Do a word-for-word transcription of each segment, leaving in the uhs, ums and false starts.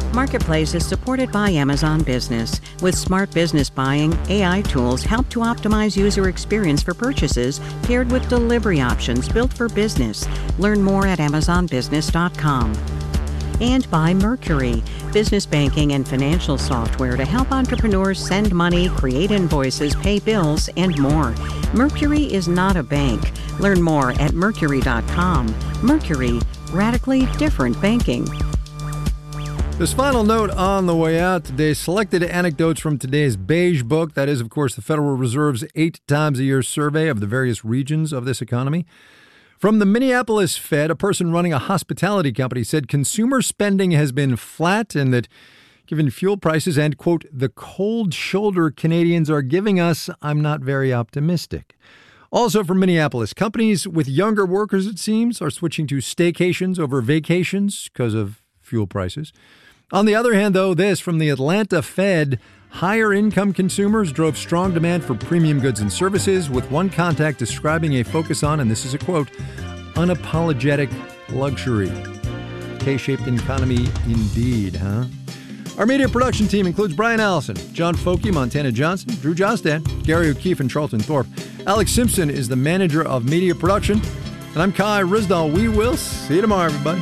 Marketplace is supported by Amazon Business. With smart business buying, A I tools help to optimize user experience for purchases paired with delivery options built for business. Learn more at amazon business dot com. And by Mercury, business banking and financial software to help entrepreneurs send money, create invoices, pay bills, and more. Mercury is not a bank. Learn more at mercury dot com. Mercury, radically different banking. This final note on the way out today, selected anecdotes from today's Beige Book. That is, of course, the Federal Reserve's eight times a year survey of the various regions of this economy. From the Minneapolis Fed, a person running a hospitality company said consumer spending has been flat and that given fuel prices and, quote, the cold shoulder Canadians are giving us, I'm not very optimistic. Also from Minneapolis, companies with younger workers, it seems, are switching to staycations over vacations because of fuel prices. On the other hand, though, this from the Atlanta Fed, higher income consumers drove strong demand for premium goods and services, with one contact describing a focus on, and this is a quote, unapologetic luxury. K-shaped economy indeed, huh? Our media production team includes Brian Allison, John Folke, Montana Johnson, Drew Jostad, Gary O'Keefe, and Charlton Thorpe. Alex Simpson is the manager of media production. And I'm Kai Rizdal. We will see you tomorrow, everybody.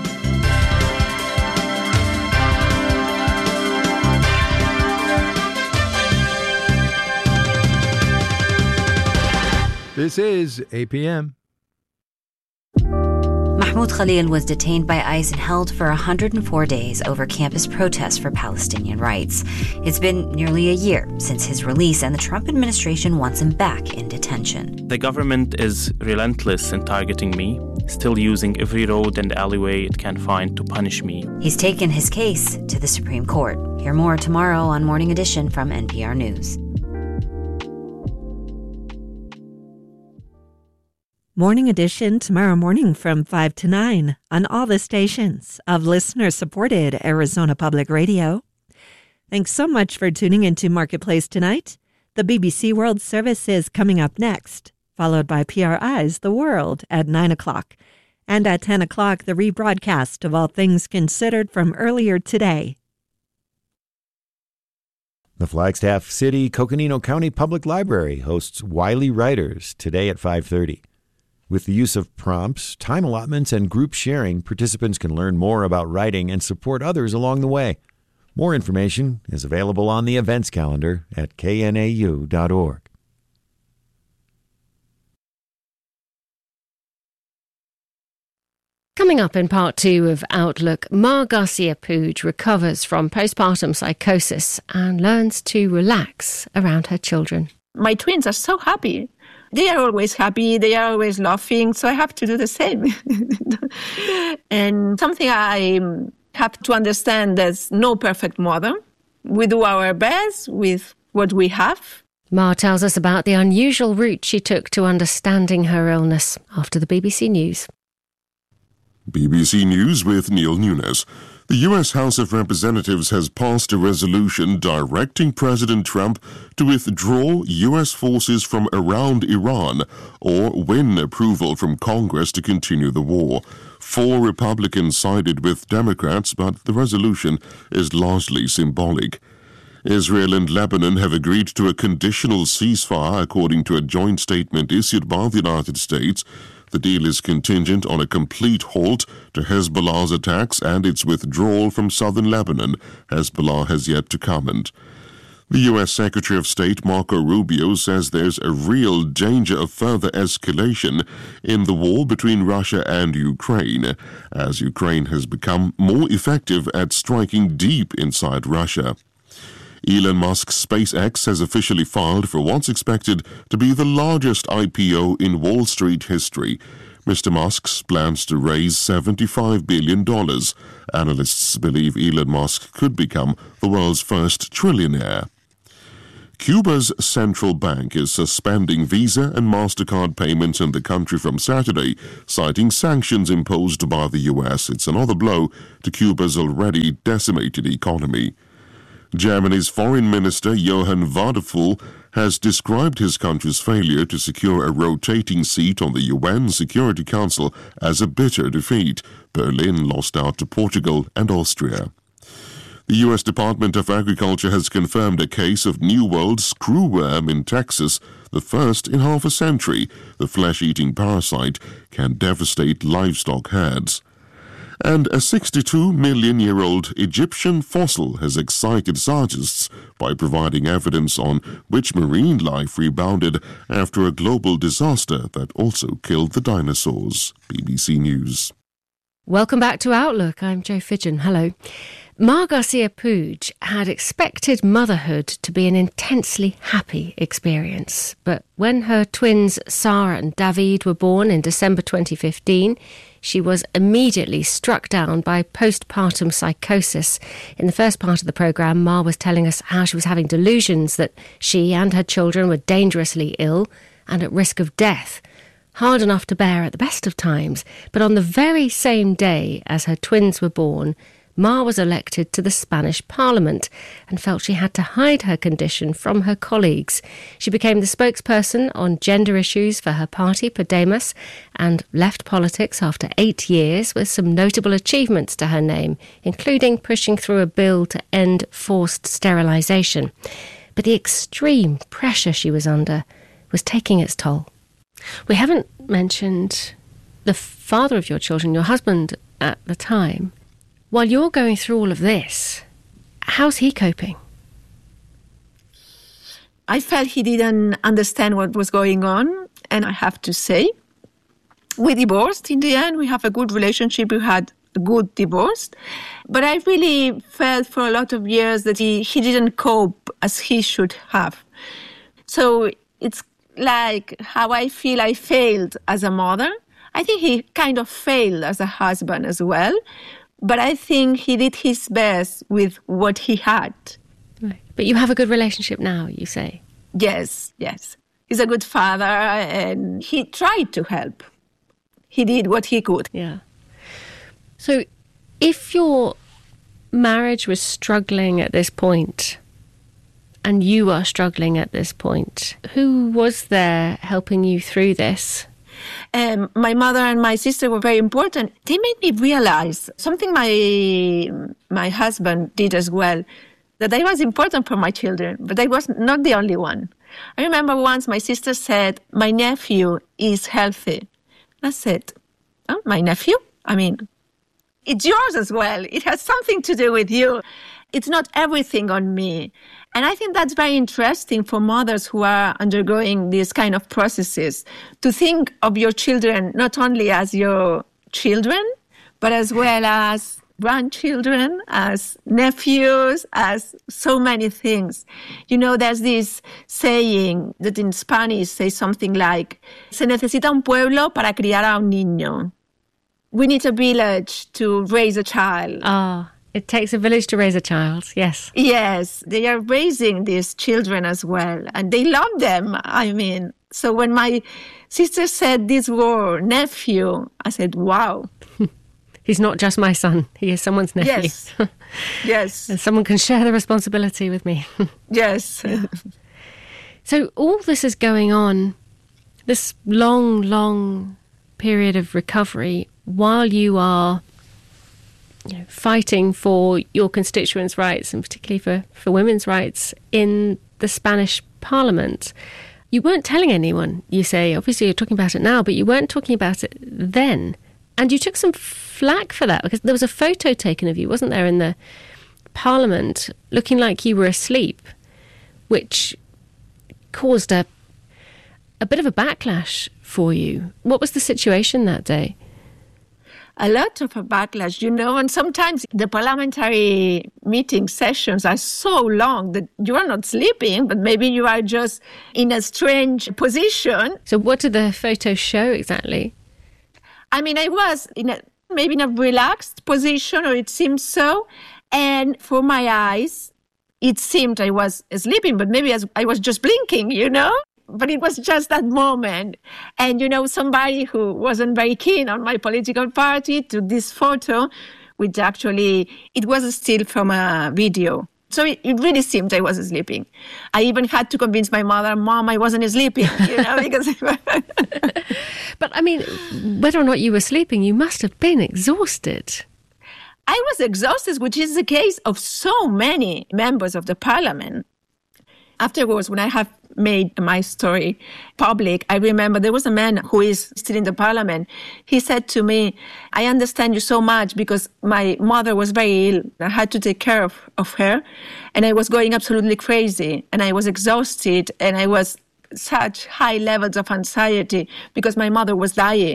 This is A P M. Mahmoud Khalil was detained by ICE and held for one hundred four days over campus protests for Palestinian rights. It's been nearly a year since his release, and the Trump administration wants him back in detention. The government is relentless in targeting me, still using every road and alleyway it can find to punish me. He's taken his case to the Supreme Court. Hear more tomorrow on Morning Edition from N P R News. Morning Edition tomorrow morning from five to nine on all the stations of listener-supported Arizona Public Radio. Thanks so much for tuning into Marketplace tonight. The B B C World Service is coming up next, followed by P R I's The World at nine o'clock. And at ten o'clock, the rebroadcast of All Things Considered from earlier today. The Flagstaff City Coconino County Public Library hosts Wiley Writers today at five thirty. With the use of prompts, time allotments, and group sharing, participants can learn more about writing and support others along the way. More information is available on the events calendar at k n a u dot org. Coming up in part two of Outlook, Mar Garcia-Puig recovers from postpartum psychosis and learns to relax around her children. My twins are so happy. They are always happy. They are always laughing. So I have to do the same. And something I have to understand, there's no perfect mother. We do our best with what we have. Mar tells us about the unusual route she took to understanding her illness after the B B C News. B B C News with Neil Nunes. The U S House of Representatives has passed a resolution directing President Trump to withdraw U S forces from around Iran or win approval from Congress to continue the war. Four Republicans sided with Democrats, but the resolution is largely symbolic. Israel and Lebanon have agreed to a conditional ceasefire, according to a joint statement issued by the United States. The deal is contingent on a complete halt to Hezbollah's attacks and its withdrawal from southern Lebanon. Hezbollah has yet to comment. The U S Secretary of State Marco Rubio says there's a real danger of further escalation in the war between Russia and Ukraine, as Ukraine has become more effective at striking deep inside Russia. Elon Musk's SpaceX has officially filed for what's expected to be the largest I P O in Wall Street history. Mister Musk's plans to raise seventy-five billion dollars. Analysts believe Elon Musk could become the world's first trillionaire. Cuba's central bank is suspending Visa and MasterCard payments in the country from Saturday, citing sanctions imposed by the U S. It's another blow to Cuba's already decimated economy. Germany's Foreign Minister Johann Wadephul has described his country's failure to secure a rotating seat on the U N Security Council as a bitter defeat. Berlin lost out to Portugal and Austria. The U S Department of Agriculture has confirmed a case of New World screwworm in Texas, the first in half a century. The flesh-eating parasite can devastate livestock herds. And a sixty-two million year old Egyptian fossil has excited scientists by providing evidence on which marine life rebounded after a global disaster that also killed the dinosaurs. B B C News. Welcome back to Outlook. I'm Jo Fidgen. Hello. Mar Garcia-Puig had expected motherhood to be an intensely happy experience. But when her twins Sarah and David were born in December twenty fifteen, she was immediately struck down by postpartum psychosis. In the first part of the programme, Mar was telling us how she was having delusions that she and her children were dangerously ill and at risk of death. Hard enough to bear at the best of times, but on the very same day as her twins were born, Mar was elected to the Spanish Parliament and felt she had to hide her condition from her colleagues. She became the spokesperson on gender issues for her party, Podemos, and left politics after eight years with some notable achievements to her name, including pushing through a bill to end forced sterilisation. But the extreme pressure she was under was taking its toll. We haven't mentioned the father of your children, your husband at the time. While you're going through all of this, how's he coping? I felt he didn't understand what was going on, and I have to say, we divorced in the end. We have a good relationship. We had a good divorce. But I really felt for a lot of years that he, he didn't cope as he should have. So it's like how I feel I failed as a mother. I think he kind of failed as a husband as well. But I think he did his best with what he had. Right. But you have a good relationship now, you say? Yes, yes. He's a good father and he tried to help. He did what he could. Yeah. So if your marriage was struggling at this point and you are struggling at this point, who was there helping you through this? Um, my mother and my sister were very important. They made me realize something my my husband did as well, that I was important for my children, but I was not the only one. I remember once my sister said, my nephew is healthy. I said, oh, my nephew? I mean, it's yours as well. It has something to do with you. It's not everything on me. And I think that's very interesting for mothers who are undergoing these kind of processes, to think of your children not only as your children, but as well as grandchildren, as nephews, as so many things. You know, there's this saying that in Spanish says something like, se necesita un pueblo para criar a un niño. We need a village to raise a child. Ah. It takes a village to raise a child, yes. Yes, they are raising these children as well, and they love them. I mean, so when my sister said this word, nephew, I said, wow. He's not just my son, he is someone's nephew. Yes, yes. And someone can share the responsibility with me. Yes. So all this is going on, this long, long period of recovery, while you are You know, fighting for your constituents' rights and particularly for, for women's rights in the Spanish Parliament. You weren't telling anyone, you say. Obviously, you're talking about it now, but you weren't talking about it then. And you took some flack for that because there was a photo taken of you, wasn't there, in the Parliament looking like you were asleep, which caused a, a bit of a backlash for you. What was the situation that day? A lot of a backlash, you know, and sometimes the parliamentary meeting sessions are so long that you are not sleeping, but maybe you are just in a strange position. So what did the photo show exactly? I mean, I was in a maybe in a relaxed position, or it seemed so. And for my eyes, it seemed I was sleeping, but maybe I was just blinking, you know? But it was just that moment. And, you know, somebody who wasn't very keen on my political party took this photo, which actually, it was still from a video. So it, it really seemed I was sleeping. I even had to convince my mother, Mom, I wasn't sleeping, you know, because... But, I mean, whether or not you were sleeping, you must have been exhausted. I was exhausted, which is the case of so many members of the parliament. Afterwards, when I have made my story public, I remember there was a man who is still in the parliament. He said to me, I understand you so much because my mother was very ill. I had to take care of, of her, and I was going absolutely crazy, and I was exhausted, and I was such high levels of anxiety because my mother was dying.